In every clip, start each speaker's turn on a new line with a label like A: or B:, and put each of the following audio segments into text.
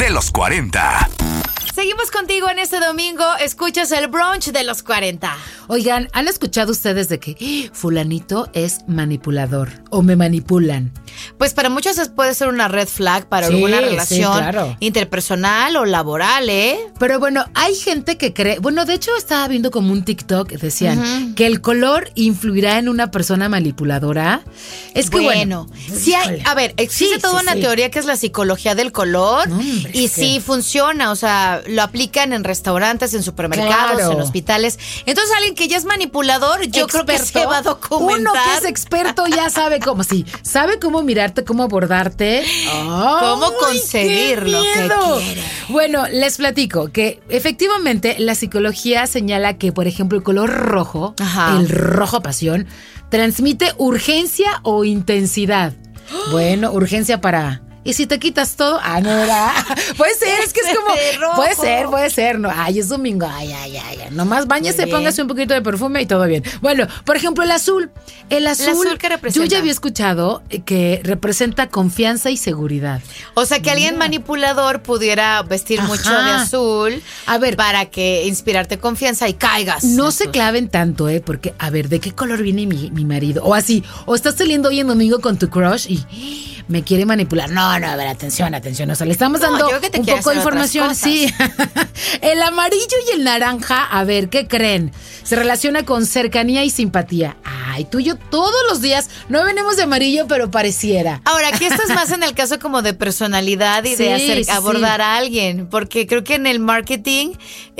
A: de los 40.
B: Seguimos contigo en este domingo. Escuchas el brunch de los 40.
C: Oigan, ¿han escuchado ustedes de que fulanito es manipulador o me manipulan?
B: Pues para muchos puede ser una red flag para alguna relación
C: claro,
B: interpersonal o laboral, ¿eh?
C: Pero bueno, hay gente que cree... Bueno, de hecho estaba viendo como un TikTok, decían que el color influirá en una persona manipuladora. Es que bueno...
B: sí hay, a ver, existe toda una teoría que es la psicología del color.
C: No, hombre,
B: y sí funciona, o sea, lo aplican en restaurantes, en supermercados, en hospitales. Entonces alguien que ya es manipulador, yo creo que se va a documentar.
C: Uno que es experto ya sabe cómo, sabe cómo mirarte, cómo abordarte.
B: Cómo conseguir lo que quiere.
C: Bueno, les platico que efectivamente la psicología señala que, por ejemplo, el color rojo, el rojo pasión, transmite urgencia o intensidad. Bueno, urgencia para... ¿Y si te quitas todo? No era. Puede ser, es que es como. Puede ser. No, es domingo. Nomás báñese, póngase un poquito de perfume y todo bien. Bueno, por ejemplo, el azul. ¿El azul
B: qué representa?
C: Yo ya había escuchado que representa confianza y seguridad.
B: O sea, que alguien manipulador pudiera vestir mucho de azul.
C: A ver.
B: Para que inspirarte confianza y caigas.
C: No se claven tanto, porque, a ver, ¿de qué color viene mi marido? O así, o estás saliendo hoy en domingo con tu crush y me quiere manipular. No, a ver, atención. O sea, le estamos dando un poco de información. Sí. El amarillo y el naranja, a ver, ¿qué creen? Se relaciona con cercanía y simpatía. Ay, tú y yo todos los días no venimos de amarillo, pero pareciera.
B: Ahora, aquí estás más en el caso como de personalidad y de abordar a alguien, porque creo que en el marketing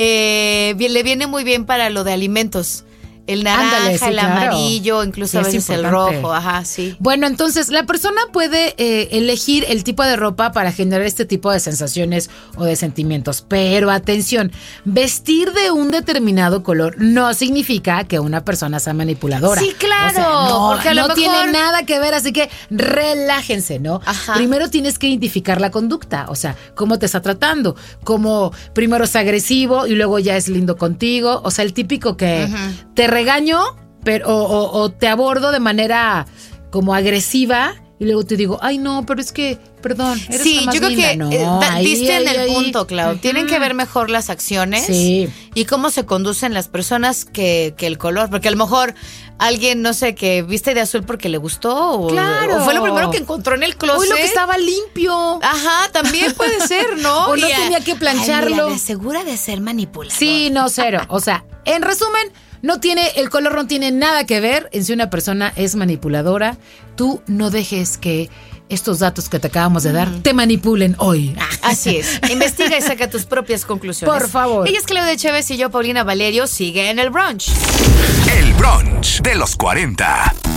B: le viene muy bien para lo de alimentos. El naranja, el amarillo, incluso a veces el rojo, sí.
C: Bueno, entonces la persona puede elegir el tipo de ropa para generar este tipo de sensaciones o de sentimientos. Pero atención, vestir de un determinado color no significa que una persona sea manipuladora.
B: Sí, claro.
C: O sea,
B: porque a lo mejor
C: tiene nada que ver, así que relájense, ¿no? Primero tienes que identificar la conducta, o sea, cómo te está tratando, como primero es agresivo y luego ya es lindo contigo, o sea, el típico que te regaño, pero o te abordo de manera como agresiva y luego te digo, ay no, pero es que, perdón, eres la más
B: yo creo
C: linda.
B: que
C: no,
B: diste en el punto, Clau. Tienen que ver mejor las acciones y cómo se conducen las personas que el color, porque a lo mejor alguien, no sé, que viste de azul porque le gustó o fue lo primero que encontró en el closet.
C: O lo que estaba limpio.
B: También puede ser, ¿no?
C: O no tenía que plancharlo.
B: De segura de ser manipulador.
C: Sí, no, cero. O sea, en resumen, el color no tiene nada que ver en si una persona es manipuladora. Tú no dejes que estos datos que te acabamos de dar te manipulen hoy.
B: Así es. Investiga y saca tus propias conclusiones.
C: Por favor.
B: Ella es Claudia Chévez y yo, Paulina Valerio. Sigue en el brunch.
A: El brunch de los 40.